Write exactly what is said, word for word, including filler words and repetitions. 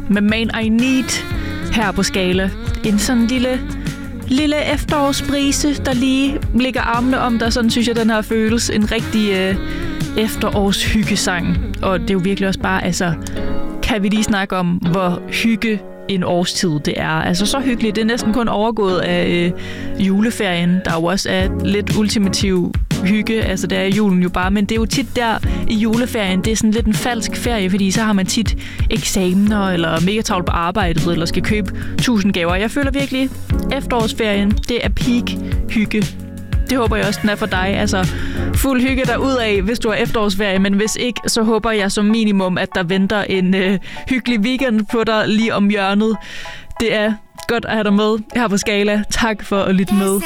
med Man I Need her på Skala. En sådan lille, lille efterårsbrise, der lige ligger armene om dig. Sådan synes jeg, den her føles. En rigtig øh, efterårshyggesang. Og det er jo virkelig også bare, altså, kan vi lige snakke om, hvor hygge en årstid det er. Altså så hyggeligt. Det er næsten kun overgået af øh, juleferien, der jo også er lidt ultimativ hygge. Altså der er julen jo bare. Men det er jo tit der i juleferien, det er sådan lidt en falsk ferie, fordi så har man tit eksamener, eller mega travlt på arbejdet, eller skal købe tusind gaver. Jeg føler virkelig, efterårsferien, det er peak hygge. Det håber jeg også, den er for dig. Altså fuld hygge derudad, hvis du har efterårsferie, men hvis ikke, så håber jeg som minimum, at der venter en øh, hyggelig weekend på dig lige om hjørnet. Det er godt at have dig med her på Skala. Tak for at lytte med.